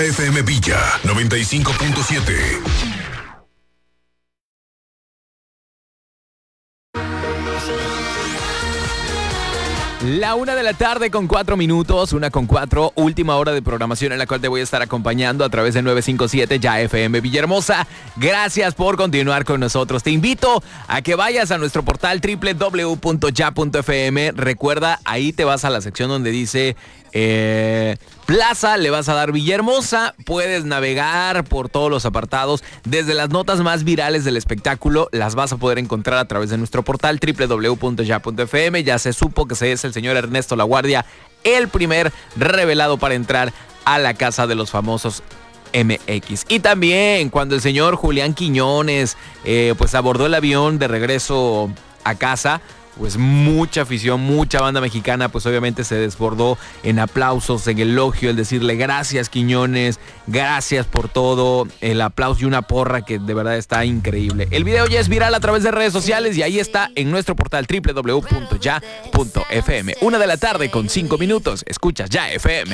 FM Villa 95.7. La 1:04 p.m, 1:04, última hora de programación en la cual te voy a estar acompañando a través de 957 Ya FM Villahermosa. Gracias por continuar con nosotros. Te invito a que vayas a nuestro portal www.ya.fm. Recuerda, ahí te vas a la sección donde dice Plaza, le vas a dar Villahermosa. Puedes navegar por todos los apartados. Desde las notas más virales del espectáculo las vas a poder encontrar a través de nuestro portal www.ya.fm. Ya se supo que es el señor Ernesto Laguardia el primer revelado para entrar a la casa de los famosos MX. Y también cuando el señor Julián Quiñones pues abordó el avión de regreso a casa, pues mucha afición, mucha banda mexicana, pues obviamente se desbordó en aplausos, en elogio, el decirle gracias Quiñones, gracias por todo, el aplauso y una porra que de verdad está increíble. El video ya es viral a través de redes sociales y ahí está en nuestro portal www.ya.fm. 1:05 p.m. Escuchas Ya FM.